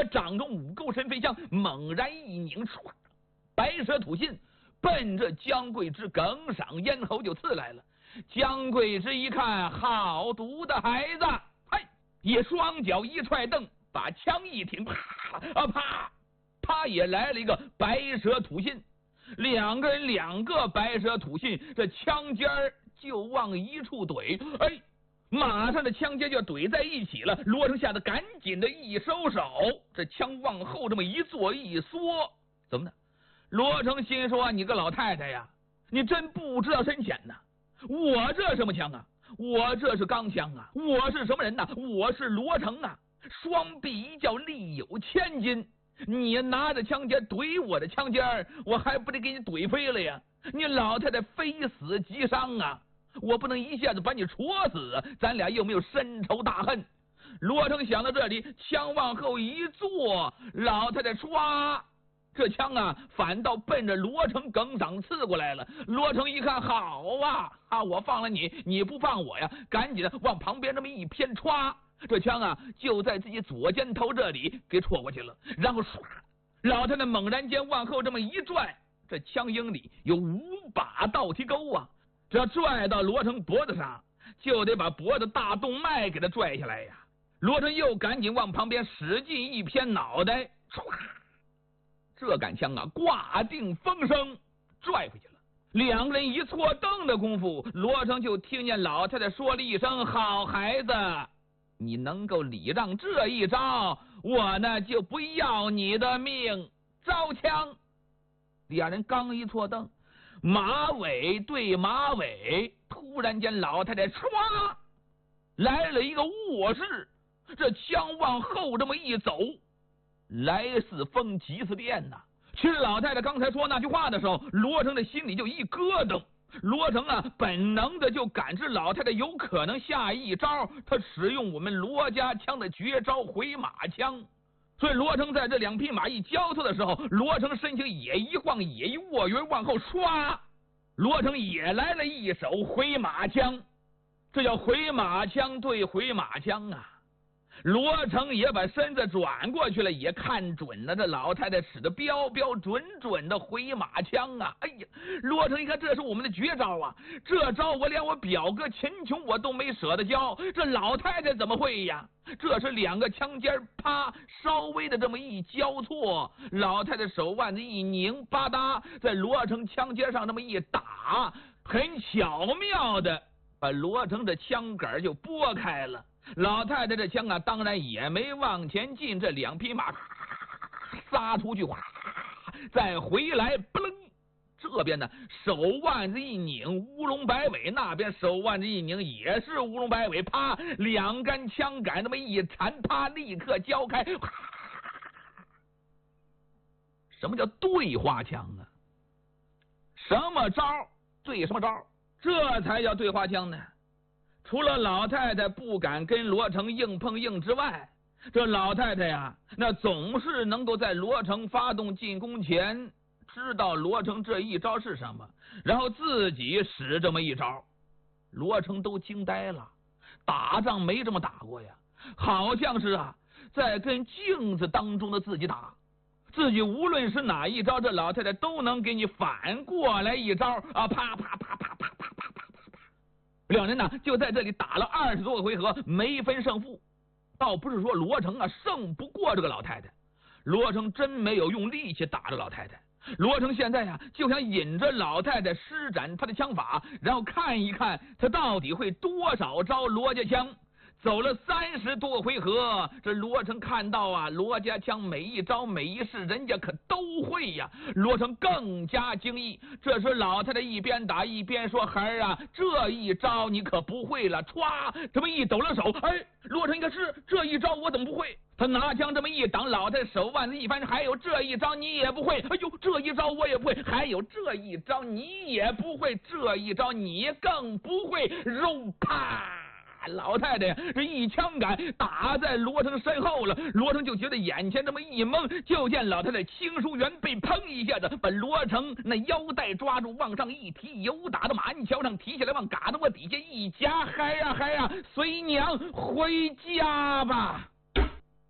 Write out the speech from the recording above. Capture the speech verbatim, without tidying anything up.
把掌中五钩神飞枪猛然一拧，唰，白蛇吐信，奔着姜桂枝梗上咽喉就刺来了。姜桂枝一看，好毒的孩子，嗨，也双脚一踹蹬，把枪一挺，啪啊啪，他也来了一个白蛇吐信。两个人两个白蛇吐信，这枪尖儿就往一处怼，哎，马上这枪尖就怼在一起了。罗成吓得赶紧的一收手，这枪往后这么一坐一缩，怎么呢？罗成心说：“你个老太太呀，你真不知道深浅呐！我这什么枪啊？我这是钢枪啊！我是什么人呐？我是罗成啊！双臂一叫力有千斤。你拿着枪尖怼我的枪尖，我还不得给你怼飞了呀？你老太太非死即伤啊！我不能一下子把你戳死，咱俩又没有深仇大恨。”罗成想到这里，枪往后一坐，老太太唰，这枪啊反倒奔着罗成梗嗓刺过来了。罗成一看，好啊啊，我放了你，你不放我呀，赶紧的往旁边这么一偏，歘，这枪啊就在自己左肩头这里给戳过去了。然后唰，老太太猛然间往后这么一拽，这枪缨里有五把倒提钩啊，只要拽到罗成脖子上，就得把脖子大动脉给他拽下来呀。罗成又赶紧往旁边使劲一偏脑袋，唰，这杆枪啊挂定风声拽回去了。两个人一错蹬的功夫，罗成就听见老太太说了一声：“好孩子，你能够礼让这一招，我呢就不要你的命。”招枪，两人刚一错蹬，马尾对马尾，突然间老太太唰来了一个卧势，这枪往后这么一走，来似风急似电呐。其实老太太刚才说那句话的时候，罗成的心里就一咯噔。罗成啊，本能的就感知老太太有可能下一招，他使用我们罗家枪的绝招回马枪。所以罗成在这两匹马一交错的时候，罗成身形也一晃，也一卧云往后唰，罗成也来了一手回马枪。这叫回马枪对回马枪啊。罗成也把身子转过去了，也看准了这老太太使的标标准准的回马枪啊！哎呀，罗成一看，这是我们的绝招啊！这招我连我表哥秦琼我都没舍得教，这老太太怎么会呀？这是两个枪尖啪稍微的这么一交错，老太太手腕子一拧，吧嗒在罗成枪尖上这么一打，很巧妙的把罗成的枪杆就拨开了。老太太这枪啊，当然也没往前进，这两匹马撒出去，哗，再回来，不楞，这边呢手腕子一拧，乌龙摆尾；那边手腕子一拧，也是乌龙摆尾。啪，两杆枪杆那么一缠，啪，立刻交开。什么叫对花枪啊？什么招对什么招，这才叫对花枪呢。除了老太太不敢跟罗成硬碰硬之外，这老太太呀，那总是能够在罗成发动进攻前知道罗成这一招是什么，然后自己使这么一招。罗成都惊呆了，打仗没这么打过呀，好像是啊在跟镜子当中的自己打，自己无论是哪一招，这老太太都能给你反过来一招啊，啪啪啪啪啪啪啪啪。两人呢就在这里打了二十多个回合，没分胜负。倒不是说罗成啊胜不过这个老太太，罗成真没有用力气打着老太太。罗成现在呀、啊、就想引着老太太施展他的枪法，然后看一看他到底会多少招罗家枪。走了三十多个回合，这罗成看到啊罗家枪每一招每一式人家可都会呀，罗成更加惊异。这时老太太一边打一边说：“孩儿啊，这一招你可不会了。”歘，这么一抖了手，哎，罗成一看是这一招我怎么不会？他拿枪这么一挡，老太太手腕子一翻，还有这一招你也不会？哎呦，这一招我也不会，还有这一招你也不会，这一招你更不会。肉啪！老太太这一枪杆打在罗成身后了，罗成就觉得眼前这么一懵，就见老太太青书圆背，砰一下子把罗成那腰带抓住，往上一提，由打到马鞍桥上提起来，往嘎子窝底下一夹，嗨呀嗨呀，随娘回家吧。